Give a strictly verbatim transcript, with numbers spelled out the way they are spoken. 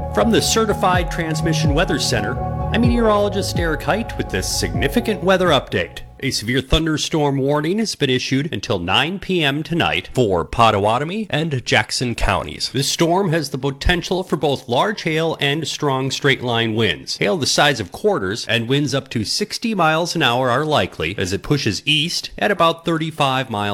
From the Certified Transmission Weather Center, I'm meteorologist Eric Height with this significant weather update. A severe thunderstorm warning has been issued until nine p.m. tonight for Pottawatomie and Jackson counties. This storm has the potential for both large hail and strong straight-line winds. Hail the size of quarters and winds up to sixty miles an hour are likely as it pushes east at about thirty-five miles